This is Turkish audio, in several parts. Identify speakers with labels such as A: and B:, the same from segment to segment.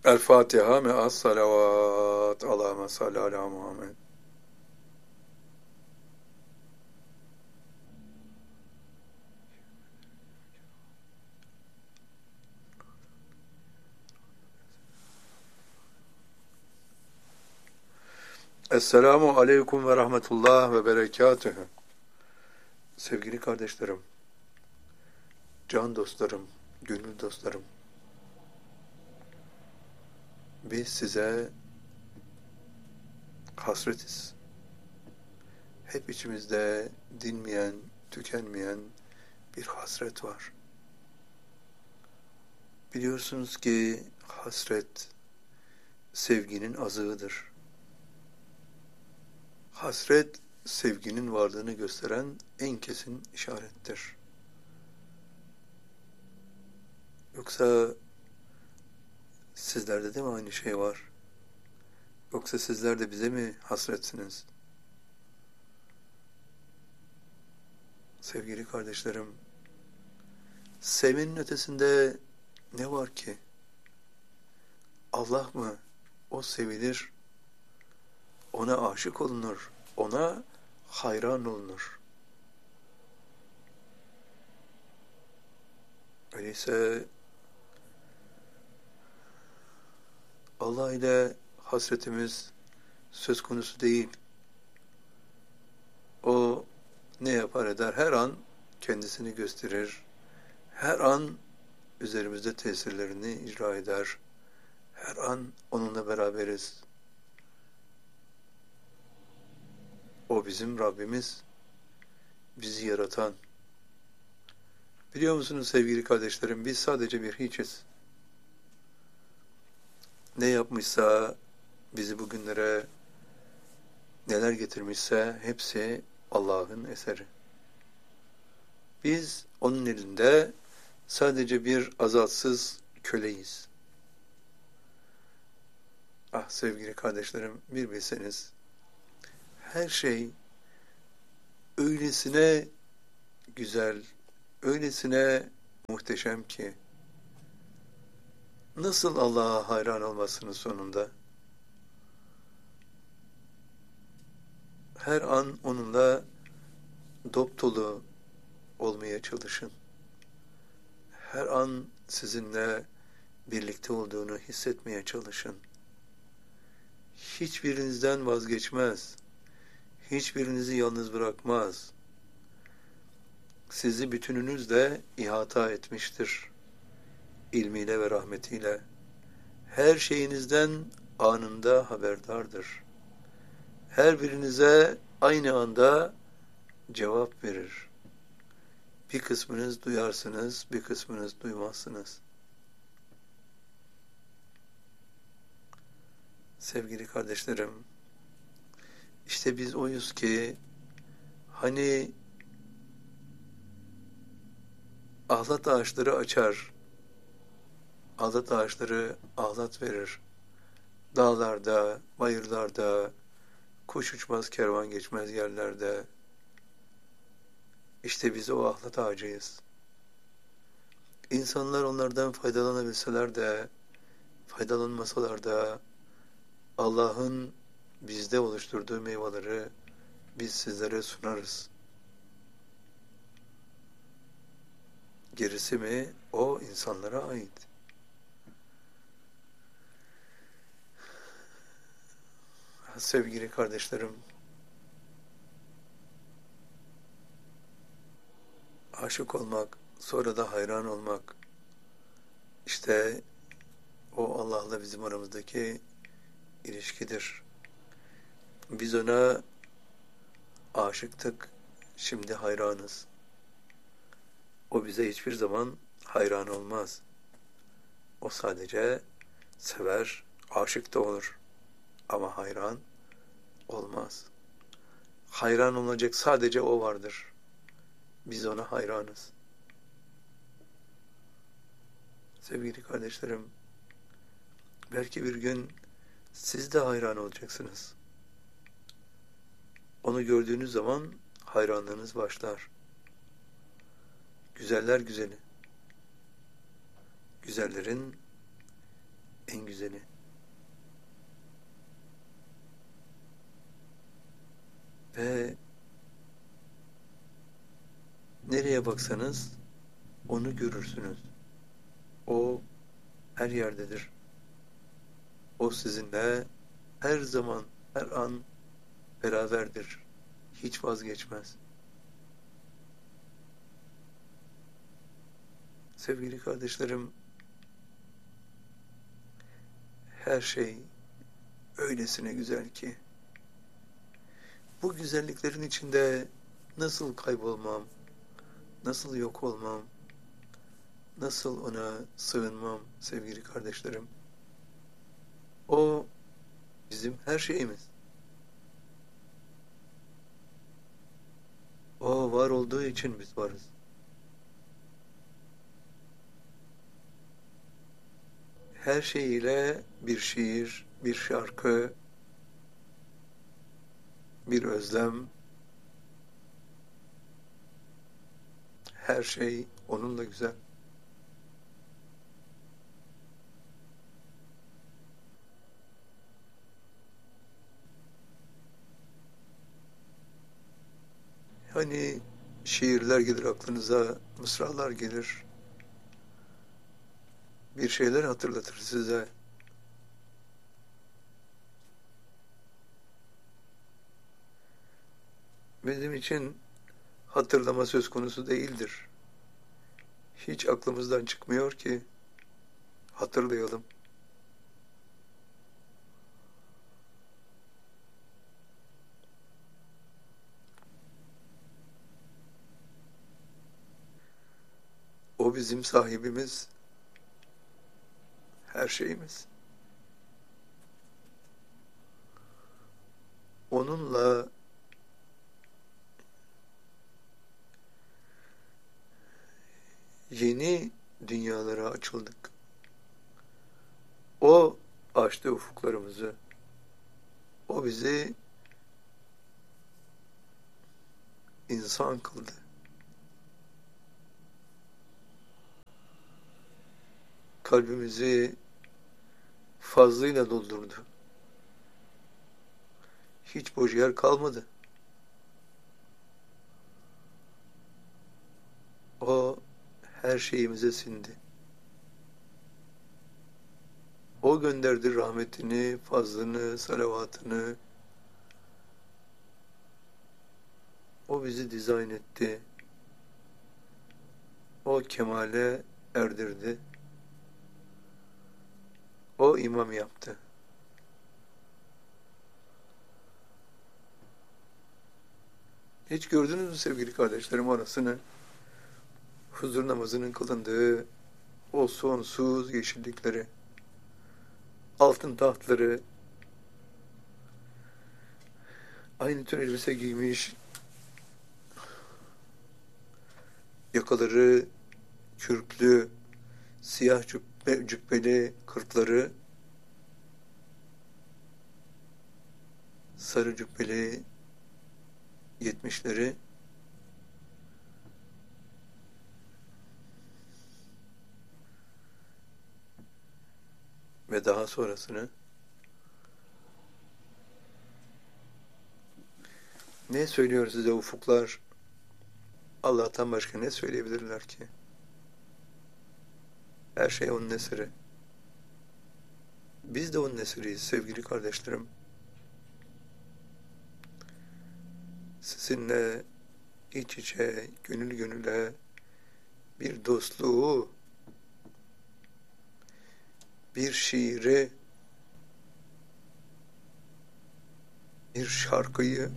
A: El Fatiha me'as salavat. Allahümme salli ala Muhammed. Esselamu aleyküm ve rahmetullah ve berekatühü. Sevgili kardeşlerim, can dostlarım, gönül dostlarım, biz size hasretiz. Hep içimizde dinmeyen, tükenmeyen bir hasret var. Biliyorsunuz ki hasret sevginin azığıdır. Hasret sevginin varlığını gösteren en kesin işarettir. Yoksa sizlerde de mi aynı şey var? Yoksa sizler de bize mi hasretsiniz? Sevgili kardeşlerim, sevmenin ötesinde ne var ki? Allah mı? O sevilir, ona aşık olunur, ona hayran olunur. Öyleyse Allah ile hasretimiz söz konusu değil. O ne yapar eder? Her an kendisini gösterir. Her an üzerimizde tesirlerini icra eder. Her an onunla beraberiz. O bizim Rabbimiz, bizi yaratan. Biliyor musunuz sevgili kardeşlerim, biz sadece bir hiçiz. Ne yapmışsa, bizi bugünlere neler getirmişse hepsi Allah'ın eseri. Biz onun elinde sadece bir azatsız köleyiz. Ah sevgili kardeşlerim, bir bilseniz, her şey öylesine güzel, öylesine muhteşem ki, nasıl Allah'a hayran olmasının sonunda? Her an onunla dopdolu olmaya çalışın. Her an sizinle birlikte olduğunu hissetmeye çalışın. Hiçbirinizden vazgeçmez. Hiçbirinizi yalnız bırakmaz. Sizi bütününüzle ihata etmiştir. İlmiyle ve rahmetiyle. Her şeyinizden anında haberdardır. Her birinize aynı anda cevap verir. Bir kısmınız duyarsınız, bir kısmınız duymazsınız. Sevgili kardeşlerim, işte biz oyuz ki, hani ahlat ağaçları açar, ahlat ağaçları ahlat verir. Dağlarda, bayırlarda, kuş uçmaz, kervan geçmez yerlerde. İşte biz o ahlat ağacıyız. İnsanlar onlardan faydalanabilseler de, faydalanmasalar da, Allah'ın bizde oluşturduğu meyveleri biz sizlere sunarız. Gerisi mi o insanlara ait. Sevgili kardeşlerim, aşık olmak, sonra da hayran olmak, işte o Allah'la bizim aramızdaki ilişkidir. Biz ona aşıktık, şimdi hayranız. O bize hiçbir zaman hayran olmaz. O sadece sever, aşık da olur. Ama hayran olmaz. Hayran olacak sadece o vardır. Biz ona hayranız. Sevgili kardeşlerim, belki bir gün siz de hayran olacaksınız. Onu gördüğünüz zaman hayranlığınız başlar. Güzeller güzeli. Güzellerin en güzeli. Ve nereye baksanız onu görürsünüz. O her yerdedir. O sizinle her zaman, her an beraberdir. Hiç vazgeçmez. Sevgili kardeşlerim, her şey öylesine güzel ki, bu güzelliklerin içinde nasıl kaybolmam, nasıl yok olmam, nasıl ona sığınmam sevgili kardeşlerim. O bizim her şeyimiz. O var olduğu için biz varız. Her şeyiyle bir şiir, bir şarkı, bir özlem, her şey onunla güzel. Hani şiirler gelir aklınıza, mısralar gelir, bir şeyler hatırlatır size. Bizim için hatırlama söz konusu değildir. Hiç aklımızdan çıkmıyor ki hatırlayalım. O bizim sahibimiz, her şeyimiz. Onunla yeni dünyalara açıldık. O açtı ufuklarımızı. O bizi insan kıldı. Kalbimizi fazlıyla doldurdu. Hiç boş yer kalmadı. O her şeyimize sindi. O gönderdi rahmetini, fazlını, salavatını. O bizi dizayn etti. O kemale erdirdi. O imam yaptı. Hiç gördünüz mü sevgili kardeşlerim orasını? Huzur namazının kılındığı o sonsuz yeşillikleri, altın tahtları, aynı tür elbise giymiş, yakaları kürklü, siyah cübbeli kırkları, sarı cübbeli yetmişleri, ve daha sonrasını ne söylüyor size ufuklar? Allah'tan başka ne söyleyebilirler ki? Her şey onun eseri. Biz de onun eseriyiz sevgili kardeşlerim. Sizinle iç içe, gönül gönüle bir dostluğu, bir şiiri, bir şarkıyı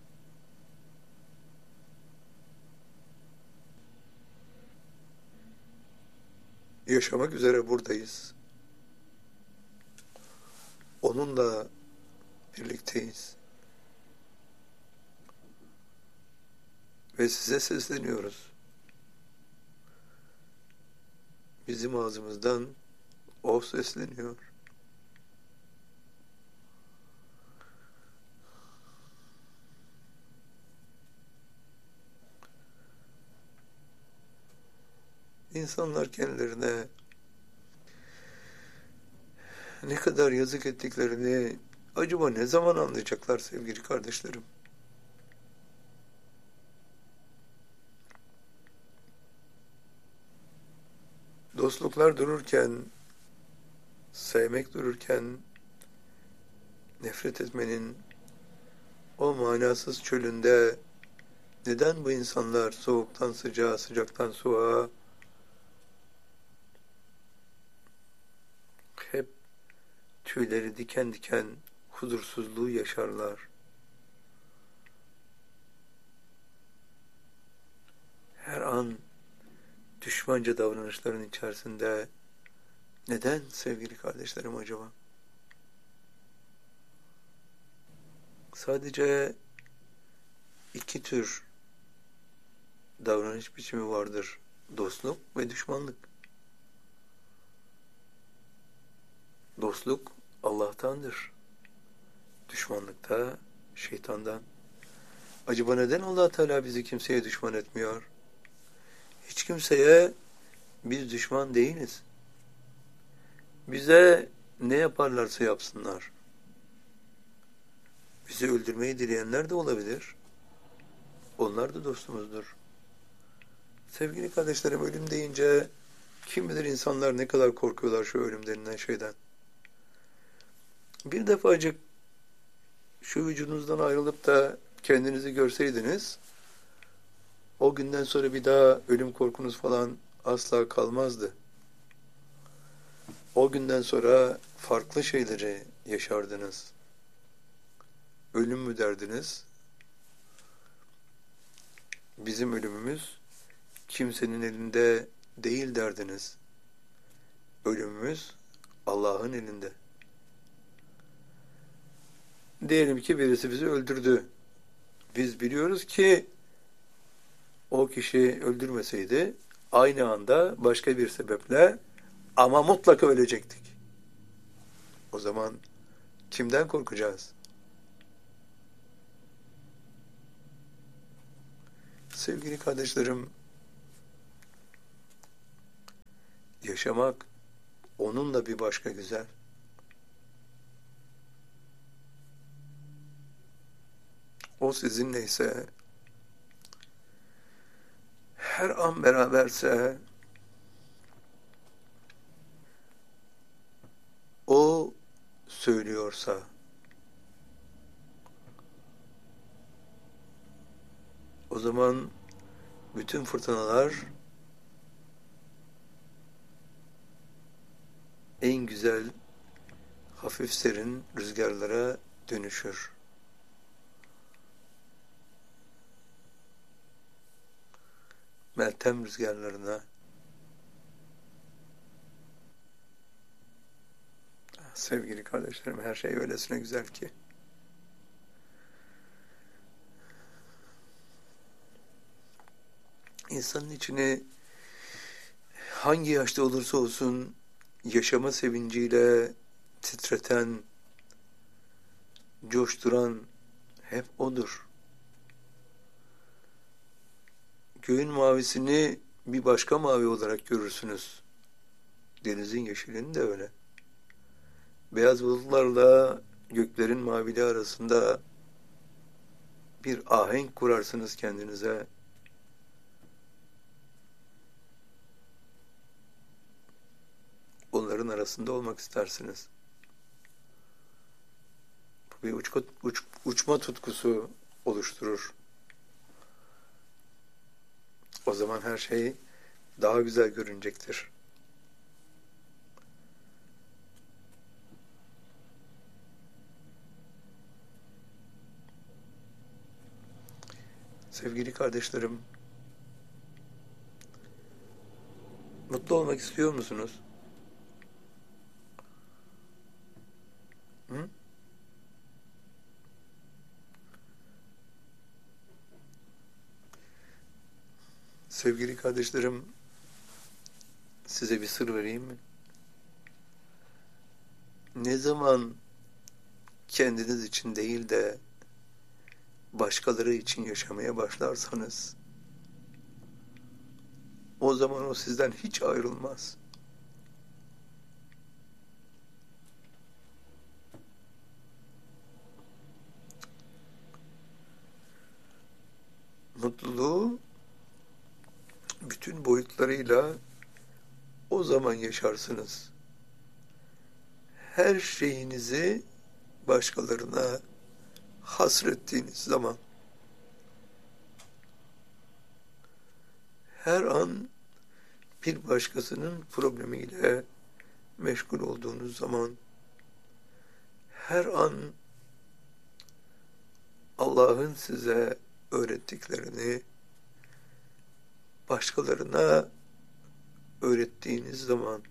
A: yaşamak üzere buradayız. Onunla birlikteyiz. Ve size sesleniyoruz. Bizim ağzımızdan o sesleniyor. İnsanlar kendilerine ne kadar yazık ettiklerini acaba ne zaman anlayacaklar sevgili kardeşlerim? Dostluklar dururken, sevmek dururken, nefret etmenin o manasız çölünde neden bu insanlar soğuktan sıcağa, sıcaktan soğuğa hep tüyleri diken diken huzursuzluğu yaşarlar? Her an düşmanca davranışların içerisinde neden sevgili kardeşlerim acaba? Sadece iki tür davranış biçimi vardır. Dostluk ve düşmanlık. Dostluk Allah'tandır. Düşmanlık da şeytandan. Acaba neden Allah Teala bizi kimseye düşman etmiyor? Hiç kimseye biz düşman değiliz. Bize ne yaparlarsa yapsınlar. Bizi öldürmeyi dileyenler de olabilir. Onlar da dostumuzdur. Sevgili kardeşlerim, ölüm deyince kim bilir insanlar ne kadar korkuyorlar şu ölüm denilen şeyden. Bir defacık şu vücudunuzdan ayrılıp da kendinizi görseydiniz, o günden sonra bir daha ölüm korkunuz falan asla kalmazdı. O günden sonra farklı şeyleri yaşardınız. Ölüm mü derdiniz? Bizim ölümümüz kimsenin elinde değil derdiniz. Ölümümüz Allah'ın elinde. Diyelim ki birisi bizi öldürdü. Biz biliyoruz ki o kişi öldürmeseydi aynı anda başka bir sebeple ama mutlaka ölecektik. O zaman kimden korkacağız? Sevgili kardeşlerim, yaşamak onunla bir başka güzel. O sizinleyse, her an beraberse, o söylüyorsa, o zaman bütün fırtınalar en güzel, hafif serin rüzgarlara dönüşür. Meltem rüzgarlarına. Sevgili kardeşlerim, her şey öylesine güzel ki. İnsanın içini hangi yaşta olursa olsun yaşama sevinciyle titreten, coşturan hep odur. Göğün mavisini bir başka mavi olarak görürsünüz. Denizin yeşilini de öyle. Beyaz bulutlarla göklerin maviliği arasında bir ahenk kurarsınız kendinize. Onların arasında olmak istersiniz. Bu bir uçma tutkusu oluşturur. O zaman her şey daha güzel görünecektir. Sevgili kardeşlerim, mutlu olmak istiyor musunuz? Hı? Sevgili kardeşlerim, size bir sır vereyim mi? Ne zaman kendiniz için değil de başkaları için yaşamaya başlarsanız, o zaman o sizden hiç ayrılmaz. mutluluğu bütün boyutlarıyla o zaman yaşarsınız. Her şeyinizi başkalarına hasrettiğiniz zaman, her an bir başkasının problemiyle meşgul olduğunuz zaman, her an Allah'ın size öğrettiklerini başkalarına öğrettiğiniz zaman,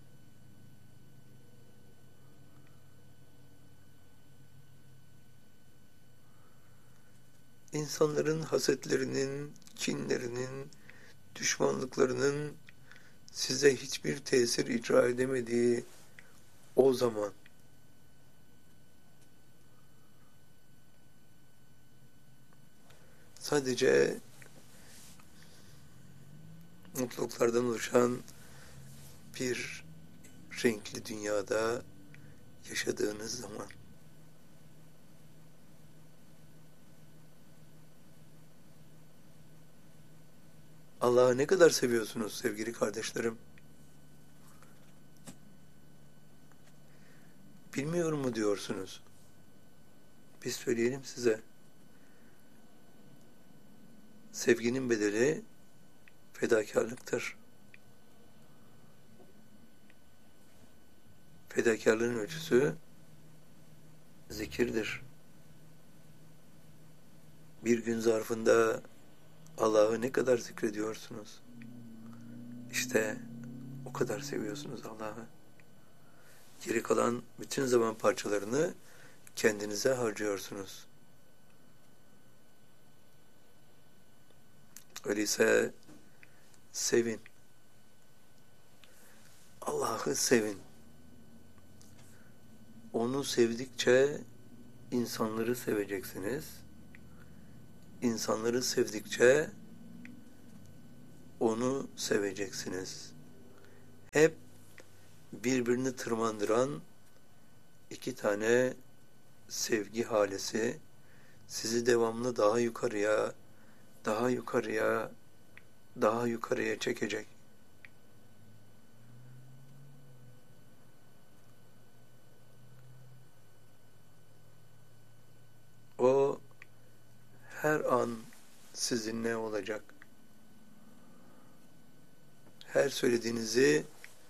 A: insanların hasetlerinin, kinlerinin, düşmanlıklarının size hiçbir tesir icra edemediği o zaman, sadece mutluluklardan oluşan bir renkli dünyada yaşadığınız zaman, Allah'ı ne kadar seviyorsunuz sevgili kardeşlerim? Bilmiyor mu diyorsunuz? Biz söyleyelim size. Sevginin bedeli fedakarlıktır. Fedakarlığın ölçüsü zikirdir. Bir gün zarfında Allah'ı ne kadar zikrediyorsunuz? İşte o kadar seviyorsunuz Allah'ı. Geri kalan bütün zaman parçalarını kendinize harcıyorsunuz. Öyleyse sevin. Allah'ı sevin. Onu sevdikçe insanları seveceksiniz. İnsanları sevdikçe onu seveceksiniz. Hep birbirini tırmandıran iki tane sevgi halesi sizi devamlı daha yukarıya, daha yukarıya, daha yukarıya çekecek. O her an sizinle olacak. Her söylediğinizi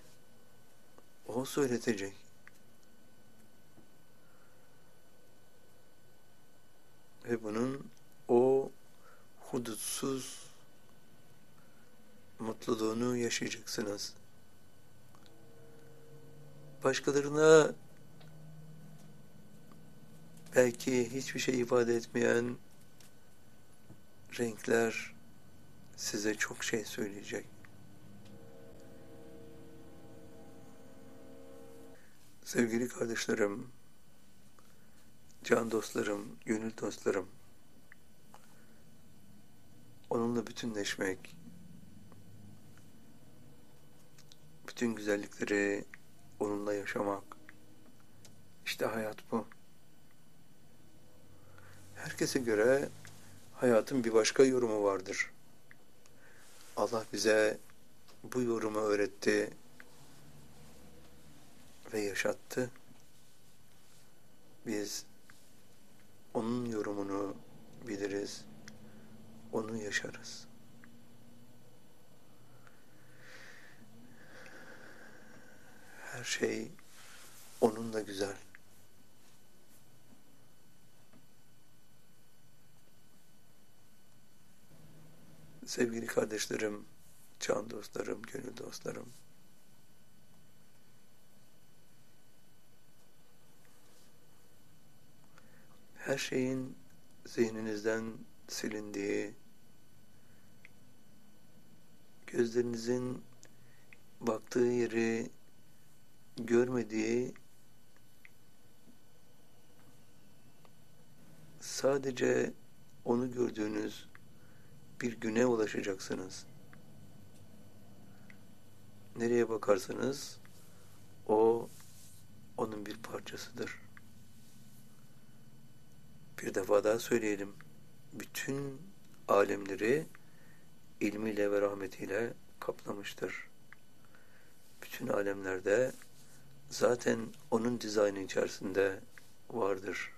A: o söyletecek. Ve bunun o hudutsuz mutluluğunu yaşayacaksınız. Başkalarına belki hiçbir şey ifade etmeyen renkler size çok şey söyleyecek. Sevgili kardeşlerim, can dostlarım, gönül dostlarım, onunla bütünleşmek, bütün güzellikleri onunla yaşamak, işte hayat bu. Herkese göre hayatın bir başka yorumu vardır. Allah bize bu yorumu öğretti ve yaşattı. Biz onun yorumunu biliriz, onu yaşarız. Her şey onunla güzel. Sevgili kardeşlerim, can dostlarım, gönül dostlarım, her şeyin zihninizden silindiği, gözlerinizin baktığı yeri görmediği, sadece onu gördüğünüz bir güne ulaşacaksınız. Nereye bakarsanız o onun bir parçasıdır. Bir defa daha söyleyelim. Bütün alemleri ilmiyle ve rahmetiyle kaplamıştır. Bütün alemlerde zaten onun dizaynı içerisinde vardır.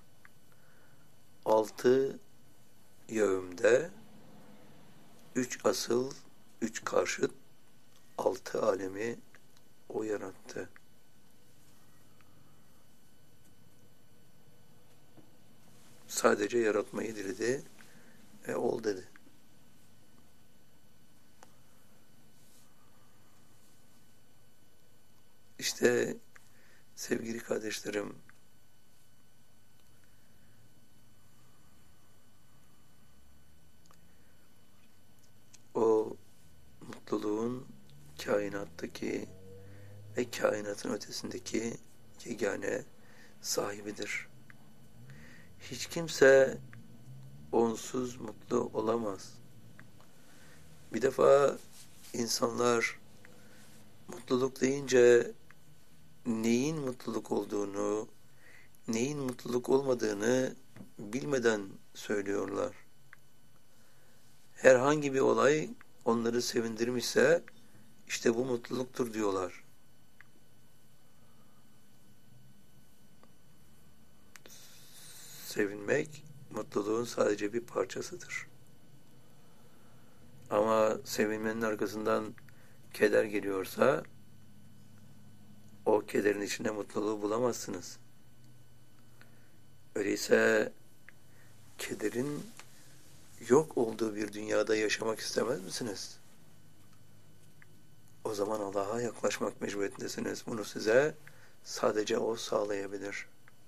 A: 6 yevmde 3 asıl, 3 karşıt, 6 alemi o yarattı. Sadece yaratmayı diledi ve ol dedi. İşte sevgili kardeşlerim, o mutluluğun kainattaki ve kainatın ötesindeki yegane sahibidir. Hiç kimse onsuz mutlu olamaz. Bir defa insanlar mutluluk deyince neyin mutluluk olduğunu, neyin mutluluk olmadığını bilmeden söylüyorlar. Herhangi bir olay onları sevindirmişse işte bu mutluluktur diyorlar. Sevinmek mutluluğun sadece bir parçasıdır. Ama sevinmenin arkasından keder geliyorsa o kederin içinde mutluluğu bulamazsınız. Öyleyse kederin yok olduğu bir dünyada yaşamak istemez misiniz? O zaman Allah'a yaklaşmak mecburiyetindesiniz. Bunu size sadece o sağlayabilir.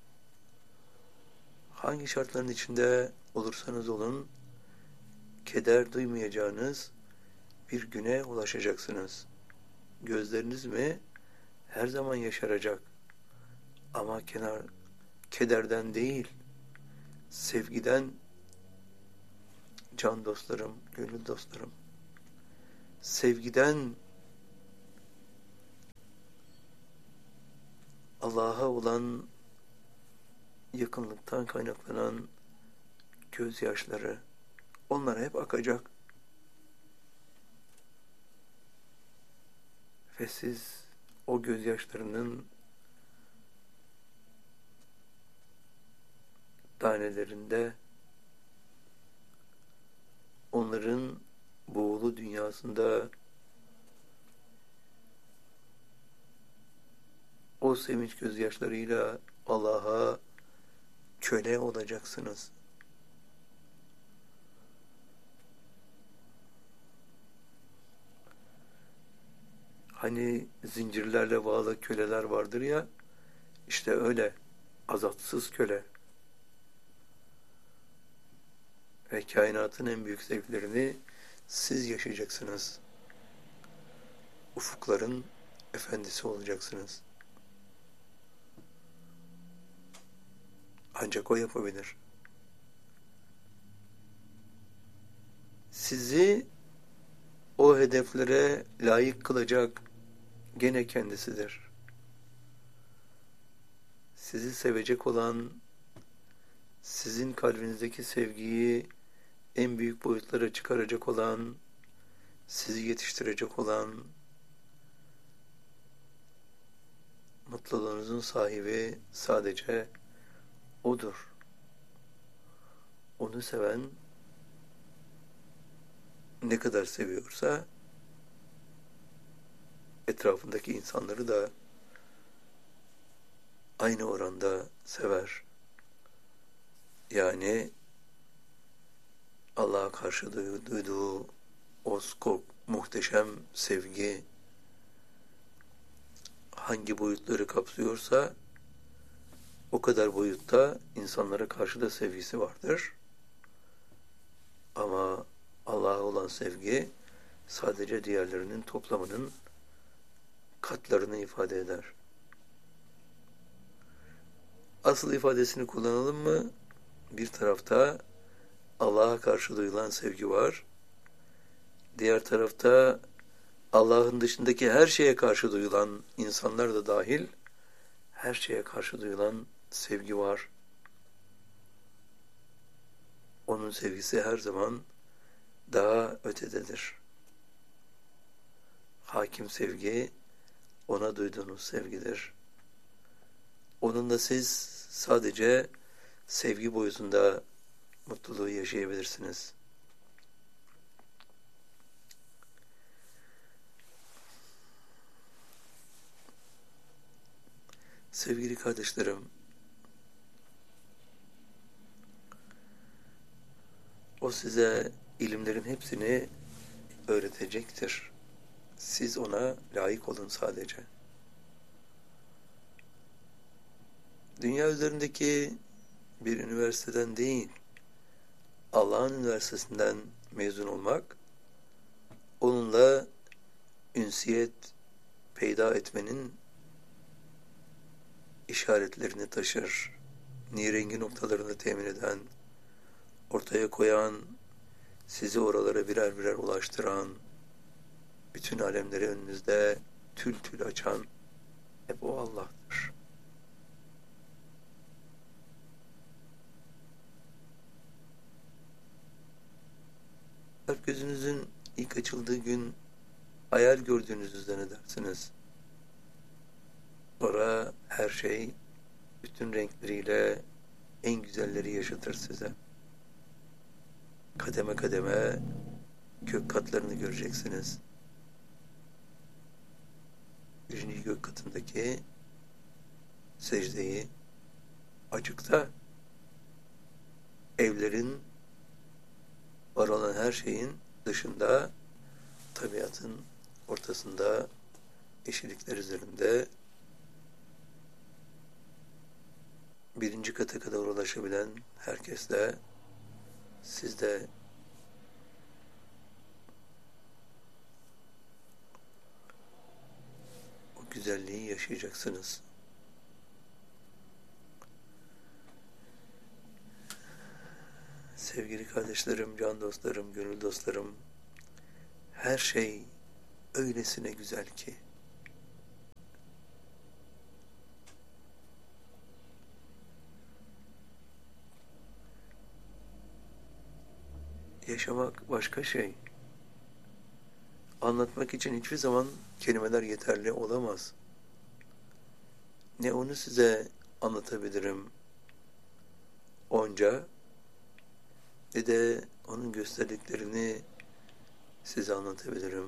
A: Hangi şartların içinde olursanız olun, keder duymayacağınız bir güne ulaşacaksınız. Gözleriniz mi? Her zaman yaşaracak. Ama kederden değil, sevgiden, can dostlarım, gönül dostlarım, sevgiden, Allah'a olan yakınlıktan kaynaklanan gözyaşları, onlar hep akacak. Ve siz o gözyaşlarının tanelerinde onların buğulu dünyasında o sevinç gözyaşlarıyla Allah'a köle olacaksınız. Hani zincirlerle bağlı köleler vardır ya, işte öyle, azatsız köle. Ve kainatın en büyük zevklerini siz yaşayacaksınız. Ufukların efendisi olacaksınız. Ancak o yapabilir. Sizi o hedeflere layık kılacak gene kendisidir. Sizi sevecek olan, sizin kalbinizdeki sevgiyi en büyük boyutlara çıkaracak olan, sizi yetiştirecek olan, mutluluğunuzun sahibi sadece O'dur. Onu seven ne kadar seviyorsa etrafındaki insanları da aynı oranda sever. Yani Allah'a karşı duyduğu o muhteşem sevgi hangi boyutları kapsıyorsa o kadar boyutta insanlara karşı da sevgisi vardır. Ama Allah'a olan sevgi sadece diğerlerinin toplamının katlarını ifade eder. Asıl ifadesini kullanalım mı? Bir tarafta Allah'a karşı duyulan sevgi var. Diğer tarafta Allah'ın dışındaki her şeye karşı duyulan, insanlar da dahil, her şeye karşı duyulan sevgi var. Onun sevgisi her zaman daha ötededir. hakim sevgi, ona duyduğunuz sevgidir. Onunla siz sadece sevgi boyutunda mutluluğu yaşayabilirsiniz. Sevgili kardeşlerim, o size ilimlerin hepsini öğretecektir. Siz ona layık olun sadece. Dünya üzerindeki bir üniversiteden değil, Allah'ın üniversitesinden mezun olmak, onunla ünsiyet peyda etmenin işaretlerini taşır. Nirengi noktalarını temin eden, ortaya koyan, sizi oralara birer birer ulaştıran, bütün alemleri önünüzde tül tül açan hep o Allah'tır. Kalp gözünüzün ilk açıldığı gün hayal gördüğünüzde ne dersiniz? Sonra her şey bütün renkleriyle en güzelleri yaşatır size. Kademe kademe gök katlarını göreceksiniz. Birinci gök katındaki secdeyi, açıkta evlerin, var olan her şeyin dışında, tabiatın ortasında, yeşillikler üzerinde birinci kata kadar ulaşabilen herkesle siz de o güzelliği yaşayacaksınız. Sevgili kardeşlerim, can dostlarım, gönül dostlarım, her şey öylesine güzel ki yaşamak başka şey. Anlatmak için hiçbir zaman kelimeler yeterli olamaz. Ne onu size anlatabilirim onca, ne de onun gösterdiklerini size anlatabilirim.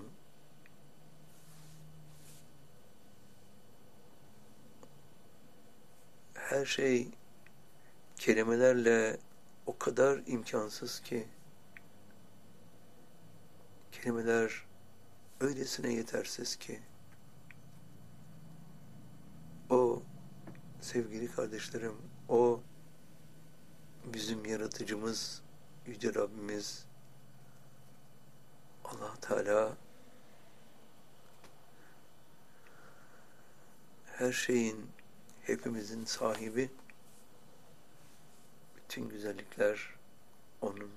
A: Her şey kelimelerle o kadar imkansız ki, kelimeler öylesine yetersiz ki, o sevgili kardeşlerim, o bizim yaratıcımız, Yüce Rabbimiz, Allah Teala, her şeyin, hepimizin sahibi, bütün güzellikler onun.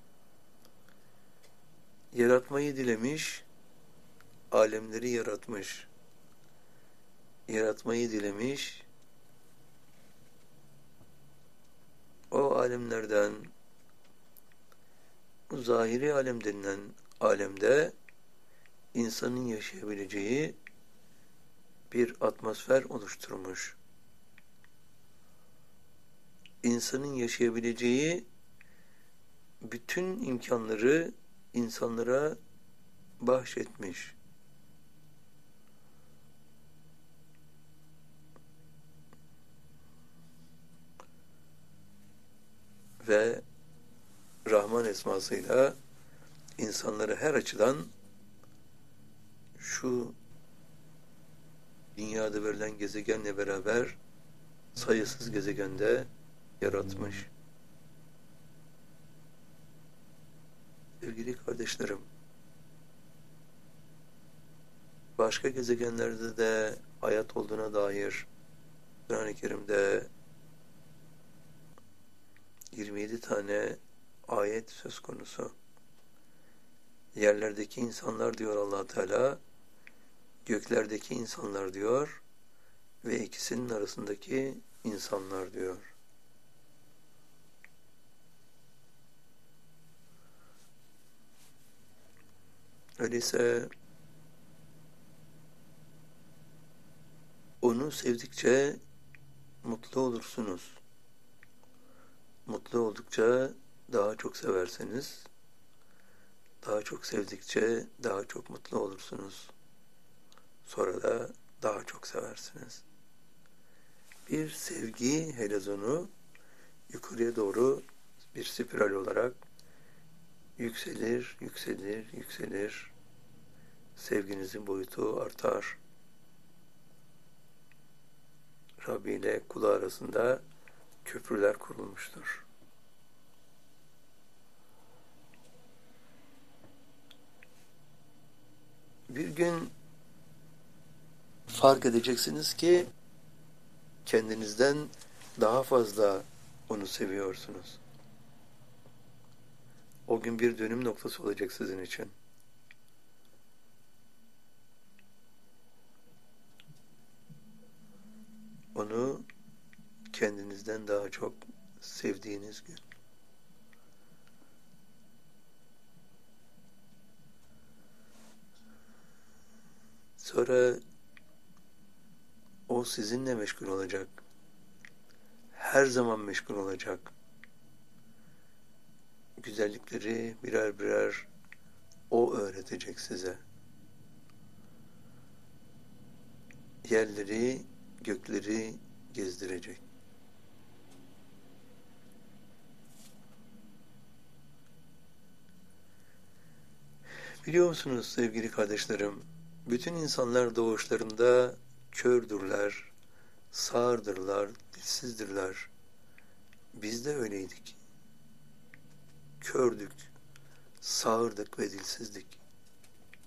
A: Yaratmayı dilemiş, alemleri yaratmış. Yaratmayı dilemiş, o alemlerden, bu zahiri alem denilen alemde insanın yaşayabileceği bir atmosfer oluşturmuş. İnsanın yaşayabileceği bütün imkanları insanlara bahşetmiş. Ve Rahman esmasıyla insanları her açıdan şu dünyada verilen gezegenle beraber sayısız gezegende yaratmış. Sevgili kardeşlerim, başka gezegenlerde de hayat olduğuna dair Kur'an-ı Kerim'de 27 tane ayet söz konusu. Yerlerdeki insanlar diyor Allah Teala, göklerdeki insanlar diyor ve ikisinin arasındaki insanlar diyor. Öyleyse Onu sevdikçe mutlu olursunuz. Mutlu oldukça daha çok severseniz, daha çok sevdikçe daha çok mutlu olursunuz. Sonra da daha çok seversiniz. Bir sevgi helezonu yukarıya doğru bir spiral olarak yükselir, yükselir, yükselir. Sevginizin boyutu artar. Rabbi ile kulu arasında köprüler kurulmuştur. Bir gün fark edeceksiniz ki kendinizden daha fazla onu seviyorsunuz. O gün bir dönüm noktası olacak sizin için. Onu kendinizden daha çok sevdiğiniz gün. Sonra o sizinle meşgul olacak. Her zaman meşgul olacak. Güzellikleri birer birer o öğretecek size. Yerleri, gökleri gezdirecek. Biliyor musunuz sevgili kardeşlerim, bütün insanlar doğuşlarında kördürler, sağırdırlar, dilsizdirler. Biz de öyleydik. Kördük, sağırdık ve dilsizdik.